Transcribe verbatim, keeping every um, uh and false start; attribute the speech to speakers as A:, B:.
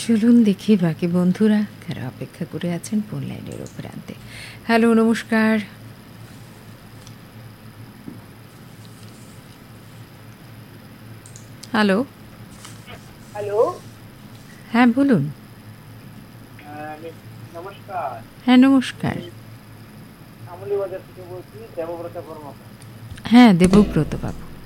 A: চলুন দেখি বাকি বন্ধুরা কারা অপেক্ষা করে আছেন ফোন লাইনের ওপর আনতে। হ্যালো, নমস্কার। হ্যালো
B: হ্যালো,
A: হ্যাঁ বলুন।
B: নমস্কার।
A: হ্যাঁ নমস্কার।
B: আমলি বাজার থেকে বলছি, দেবব্রত কর্মকার।
A: হ্যাঁ দেবব্রত বাবু